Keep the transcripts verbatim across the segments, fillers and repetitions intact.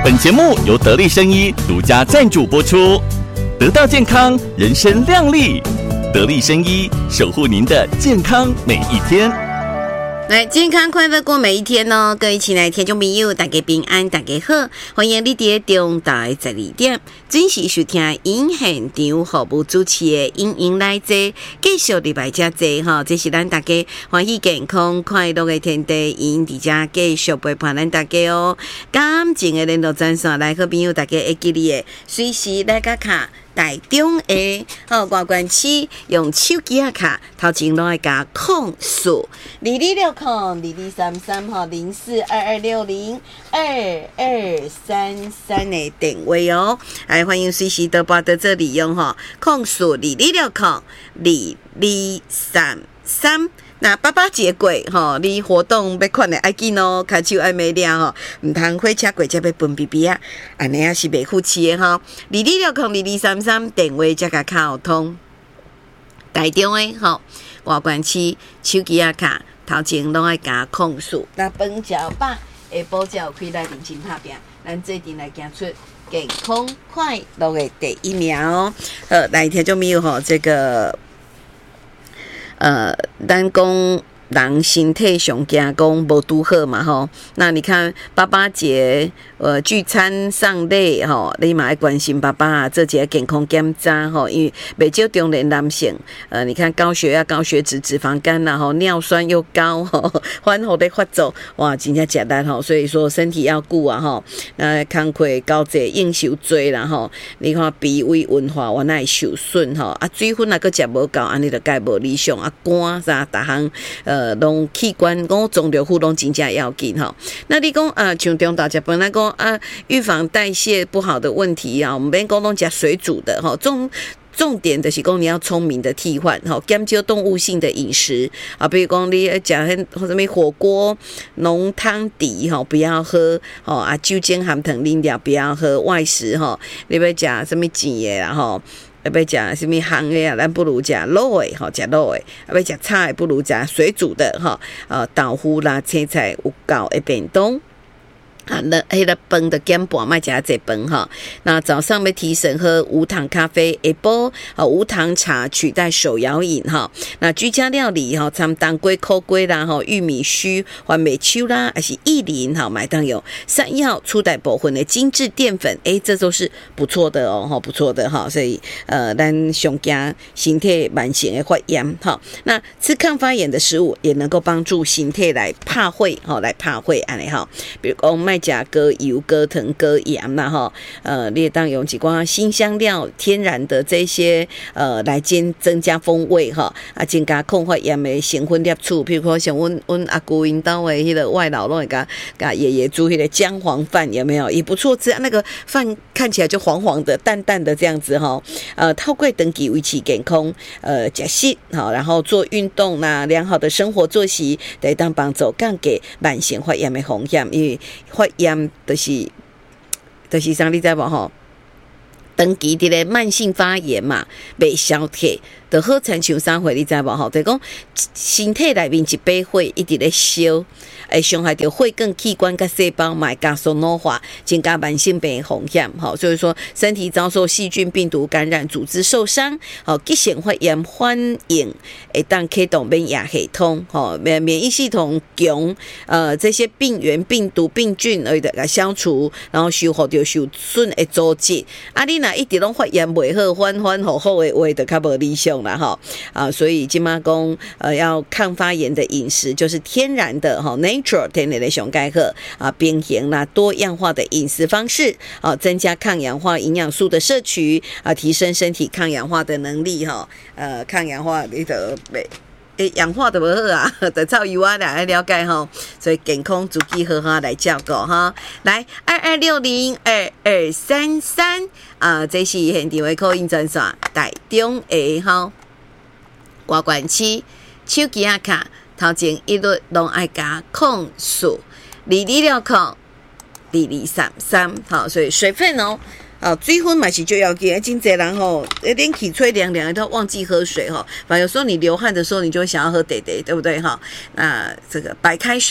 本节目由得力生医独家赞助播出，得到健康，人生亮丽。得力生医守护您的健康每一天。 来，健康快乐过每一天哦！各位亲爱的听众朋友，大家平安，大家好，欢迎你在中台十二点准时收听因现场服务主持的因因来坐，继续礼拜加坐哈，这是咱大家欢喜健康快乐的天地，因伫遮继续陪伴咱大家哦。感情的联络专线来，好朋友大家会记哩的，随时来甲卡。台中的好外关区用手机啊卡，头前拢爱加控数二二六控二二三三号零四二二六零二二三三的电话哦，来欢迎随时都拨到这里用哈控数二二六控二二三三。那爸爸节过吼，你活动要看的爱紧哦，开手爱买了吼，唔通火车过才要分 B B 啊，安尼也是袂负气的吼。二二六空二二三三电话才甲卡通，台中的吼外关区手机啊卡头前拢爱加控数。那饭食饱，下晡才有开来认真拍拼，咱做阵来行出健康快乐的第一名哦。好，来听众朋友吼，这个。呃，咱讲人身体上惊讲无拄好嘛吼，那你看爸爸节呃聚餐上礼吼，你嘛要关心爸爸啊，做一个健康检查吼，因为袂少中年男性呃，你看高血压、高血脂、脂肪肝啦吼，尿酸又高吼，反复的发作，哇，真正食力吼，所以说身体要顾啊吼，那工课交济应酬多啦吼，你看脾胃运化原来会受损吼，啊水分若个食无够，安尼就介无理想啊，肝啥逐项呃。呃，拢器官讲中流负拢真正要紧吼。那你讲呃，像中昼食饭来讲啊，预防代谢不好的问题啊，我们免讲拢食水煮的吼，重重点的是讲你要聪明的替换吼，减少动物性的饮食啊，比如讲你食迄什么火锅、浓汤底吼，不要喝吼啊，酒精含糖饮料不要喝，外食吼，你要食什么甜的啦吼。要食什么烘的啊？咱不如食卤的吼，食卤的；要食菜的，不如食水煮的吼。呃，豆腐啦、青菜有够的便当。啊，那迄个饭的减半，莫食这饭哈。那早上要提神喝无糖咖啡，下晡啊无糖茶取代手摇饮哈。那居家料理哈，参当归、苦龟啦哈，玉米须、番麦秋啦，还是薏仁哈，买当有山药、粗带部分的精致淀粉，诶，这都是不错的哦，哈，不错的哈。所以呃，咱上惊身体慢性的发炎哈。那吃抗发炎的食物也能够帮助身体来拍火哈，来拍火安尼哈。比如讲卖食高油、高糖、高盐啦吼，呃，你当用几寡新香料、天然的这些呃来增增加风味哈，啊，增加抗发炎的成分摄取，譬如说像阮阮阿姑因兜的迄个外老拢会甲甲爷爷煮迄个姜黄饭，有没有？也不错吃，那个饭看起来就黄黄的、淡淡的这样子哈。呃，透过长期维持健康，呃，食食好，然后做运动啦，良好的生活作息，得当帮助降低慢性发炎的风险，因为发炎就是就是啥，你知无吼？长期伫咧慢性发炎嘛，袂消退，就好亲像啥货，你知无吼？就是讲身体内面一把火一直咧烧，会伤害到血管器官甲细胞，嘛会加速老化，增加慢性病的风险。吼，所以说身体遭受细菌、病毒感染，组织受伤，吼，急性发炎反应会当启动免疫系统，吼，免免疫系统强，呃，这些病原、病毒、病菌而来消除，然后修复掉受损的组织。啊，你若一直拢发炎袂好，反反复复的话，就较无理想啦，吼啊，所以今嘛讲，呃，要抗发炎的饮食就是天然的，吼 ，nature 天然的上钙好啊，平衡啦多样化的饮食方式啊，增加抗氧化营养素的摄取啊，提升身体抗氧化的能力，哈，呃，抗氧化你的袂。诶，氧化就无好啊，就照油啊来了解吼，所以健康自己好好来照顾哈。来，二二六零二二三三啊，这是现场的口音专线，台中的吼，外关区手机啊卡头前一律拢爱加控数二二六控二二三三，好，所以水分哦。啊，水分嘛是就要紧，真侪人吼，连气吹凉凉都忘记喝水哈。反正有时候你流汗的时候，你就会想要喝得得，对不对哈？那这个白开水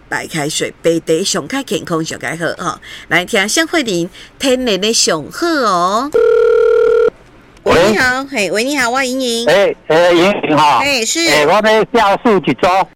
白开水，白茶上较健康上较好哈。来听香慧玲，天然的上好哦。喂，你好，嘿，喂，你好，我莹莹。 诶诶，莹莹哈， 哎是， 诶，我要教述一组